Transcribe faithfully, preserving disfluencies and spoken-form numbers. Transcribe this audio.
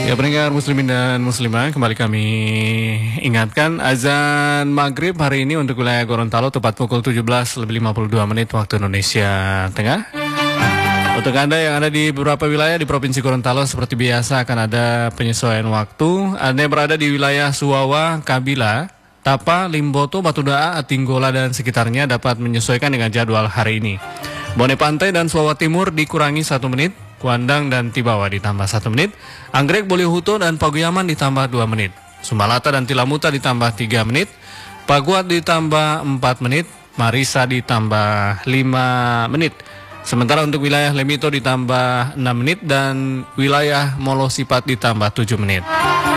Ya, pendengar muslimin dan muslimah, kembali kami ingatkan azan maghrib hari ini untuk wilayah Gorontalo tepat pukul tujuh belas lebih lima puluh dua menit waktu Indonesia Tengah. Untuk Anda yang ada di beberapa wilayah di Provinsi Gorontalo seperti biasa akan ada penyesuaian waktu. Anda yang berada di wilayah Suwawa, Kabila, Tapa, Limboto, Batudaa, Atinggola dan sekitarnya dapat menyesuaikan dengan jadwal hari ini. Bone Pantai dan Suwawa Timur dikurangi satu menit. Kuandang dan Tibawa ditambah satu menit, Anggrek, Bolihuto dan Paguyaman ditambah dua menit, Sumalata dan Tilamuta ditambah tiga menit, Paguat ditambah empat menit, Marisa ditambah lima menit. Sementara untuk wilayah Lemito ditambah enam menit dan wilayah Molosipat ditambah tujuh menit.